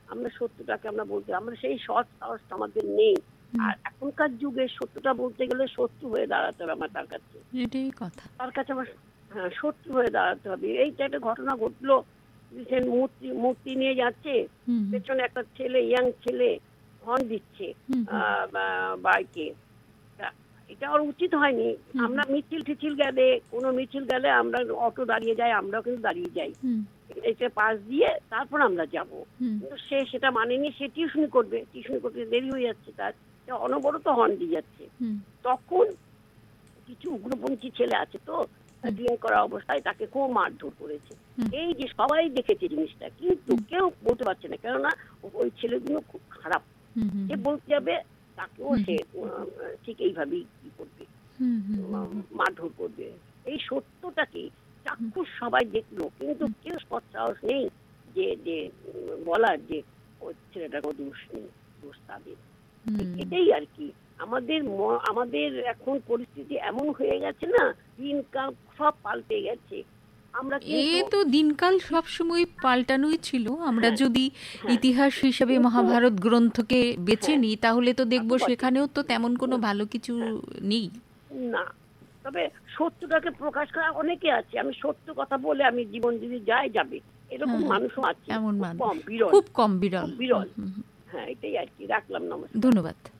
আমরা সত্যটাকে আমরা বলতে, আমরা সেই সৎ সাহসটা আমাদের নেই। আর এখনকার যুগে সত্যটা বলতে গেলে শত্রু হয়ে দাঁড়াতে হবে আমার, তার কাছে এটাই কথা, তার কাছে আমার শত্রু হয়ে দাঁড়াতে হবে। এইটা একটা ঘটনা ঘটলো, মূর্তি নিয়ে যাচ্ছে, পেছনে একটা ছেলে, ইয়াং ছেলে হর্ন দিচ্ছে বাইকে। এটা আর উচিত হয়নি। আমরা মিছিল গেলে, কোনো মিছিল গেলে আমরা অটো দাঁড়িয়ে যাই, আমরাও কিন্তু দাঁড়িয়ে যাই, এটা পাশ দিয়ে তারপর আমরা যাব। কিন্তু সে সেটা মানেনি, সে টিউশনি করতে দেরি হয়ে যাচ্ছে, তার অনবরত হর্ন দিয়ে যাচ্ছে। তখন কিছু উগ্রপন্থী ছেলে আছে তো, ড্রিঙ্ক করা অবস্থায় তাকে খুব মারধর করেছে। এই যে সবাই দেখেছে জিনিসটা, কিন্তু কেউ বলতে পারছে না, কেননা ওই ছেলেগুলো খুব খারাপ। যে বলতে যাবে তাকেও সে ঠিক এইভাবেই কি করবে, মারধর করবে। এই সত্যটাকে চাক্ষুষ সবাই দেখলো, কিন্তু কেউ সাহস নেই যে বলার যে ওই ছেলেটার কোনো দোষ নেই, দোষ তাদের। এটাই আর কি। আমাদের এখন পরিস্থিতি এমন হয়ে গেছে না, দিনকাল সব পাল্টে গেছে। তো দিনকাল সবসময় পাল্টানোই ছিল। আমরা যদি ইতিহাস হিসেবে মহাভারত গ্রন্থকে বেছে নিই, তাহলে তো দেখবো সেখানেও তো তেমন কোনো ভালো কিছু নেই না। তবে সত্যটাকে প্রকাশ করা অনেকে আছে, আমি সত্য কথা বলে আমি জীবন যদি যাবে, এরকম মানুষও আছে, এমন মানুষ খুব কম, বিরল। হ্যাঁ, এটাই আর কি। রাখলাম, নমস্কার। ধন্যবাদ।